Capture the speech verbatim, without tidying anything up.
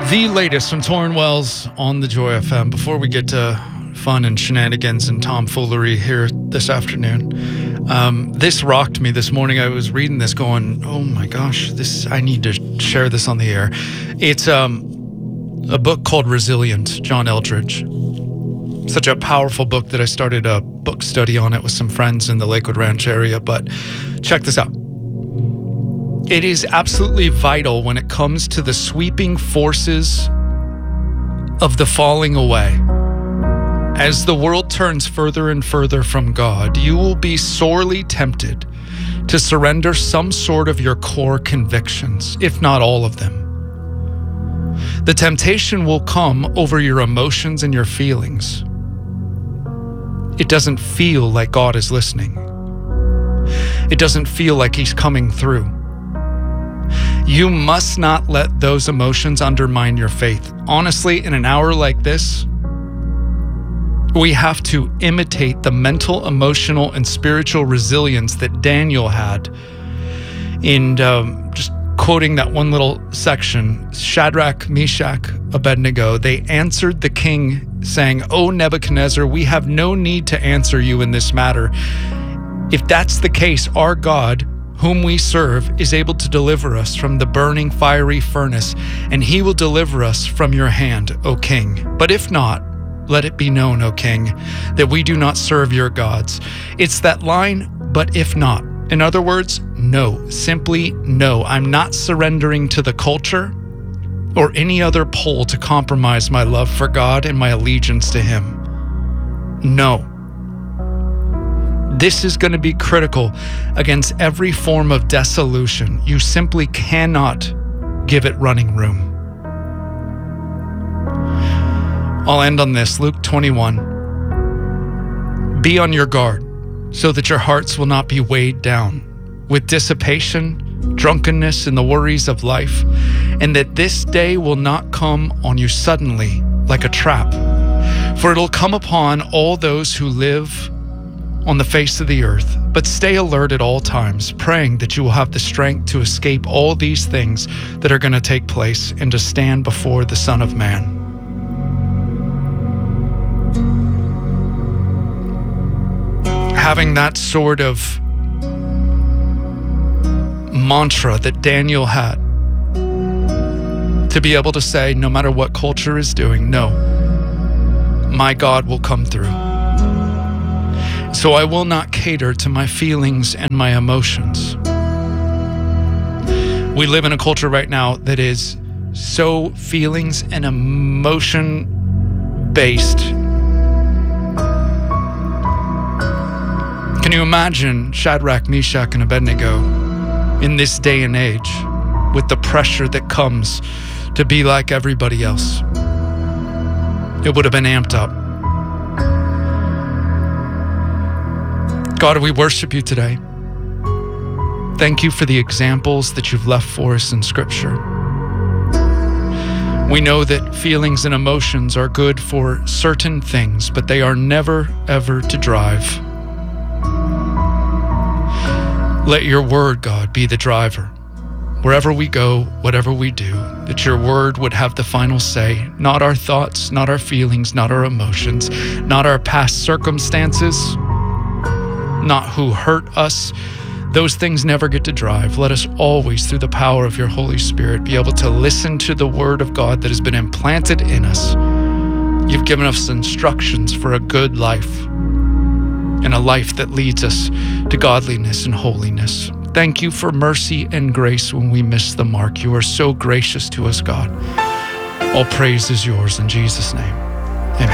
The latest from Torrin Wells on the Joy F M. Before we get to fun and shenanigans and tomfoolery here this afternoon, um, this rocked me this morning. I was reading this going, oh my gosh, this I need to share this on the air. It's um, a book called Resilient, John Eldredge. Such a powerful book that I started a book study on it with some friends in the Lakewood Ranch area. But check this out. It is absolutely vital when it comes to the sweeping forces of the falling away. As the world turns further and further from God, you will be sorely tempted to surrender some sort of your core convictions, if not all of them. The temptation will come over your emotions and your feelings. It doesn't feel like God is listening. It doesn't feel like He's coming through. You must not let those emotions undermine your faith. Honestly, in an hour like this, we have to imitate the mental, emotional, and spiritual resilience that Daniel had. In um, just quoting that one little section, Shadrach, Meshach, Abednego, they answered the king saying, "O Nebuchadnezzar, we have no need to answer you in this matter. If that's the case, our God, whom we serve, is able to deliver us from the burning fiery furnace, and He will deliver us from your hand, O king. But if not, let it be known, O king, that we do not serve your gods." It's that line, but if not. In other words, no, simply no. I'm not surrendering to the culture or any other pull to compromise my love for God and my allegiance to Him. No. This is going to be critical against every form of dissolution. You simply cannot give it running room. I'll end on this, Luke twenty-one. Be on your guard so that your hearts will not be weighed down with dissipation, drunkenness, and the worries of life, and that this day will not come on you suddenly like a trap. For it'll come upon all those who live on the face of the earth. But stay alert at all times, praying that you will have the strength to escape all these things that are going to take place and to stand before the Son of Man. Having that sort of mantra that Daniel had, to be able to say, no matter what culture is doing, no, my God will come through. So I will not cater to my feelings and my emotions. We live in a culture right now that is so feelings and emotion based. Can you imagine Shadrach, Meshach, and Abednego in this day and age with the pressure that comes to be like everybody else? It would have been amped up. God, we worship you today. Thank you for the examples that you've left for us in Scripture. We know that feelings and emotions are good for certain things, but they are never, ever to drive. Let your word, God, be the driver. Wherever we go, whatever we do, that your word would have the final say, not our thoughts, not our feelings, not our emotions, not our past circumstances, not who hurt us. Those things never get to drive. Let us always, through the power of your Holy Spirit, be able to listen to the word of God that has been implanted in us. You've given us instructions for a good life and a life that leads us to godliness and holiness. Thank you for mercy and grace when we miss the mark. You are so gracious to us, God. All praise is yours in Jesus' name.